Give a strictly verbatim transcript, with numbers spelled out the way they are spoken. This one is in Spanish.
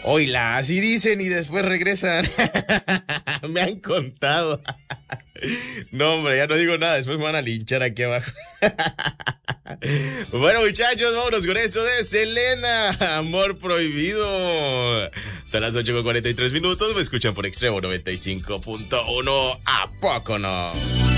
Oila, así dicen y después regresan. Me han contado. No, hombre, ya no digo nada, después me van a linchar aquí abajo. Bueno, muchachos, vámonos con esto de Selena, Amor Prohibido. Son las ocho con cuarenta y tres minutos, me escuchan por Extremo noventa y cinco punto uno. ¿A poco no?